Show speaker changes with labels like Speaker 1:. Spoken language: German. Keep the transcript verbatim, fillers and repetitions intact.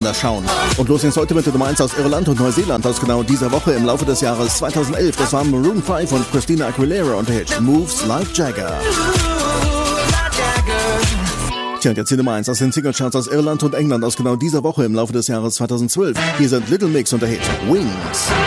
Speaker 1: aufeinander schauen. Und los geht's heute mit der Nummer eins aus Irland und Neuseeland aus genau dieser Woche im Laufe des Jahres zweitausendelf. Das waren Maroon fünf und Christina Aguilera und der Hit Moves Like Jagger. Tja, und jetzt die Nummer eins aus den Singlecharts aus Irland und England aus genau dieser Woche im Laufe des Jahres zweitausendzwölf. Hier sind Little Mix und der Hit Wings.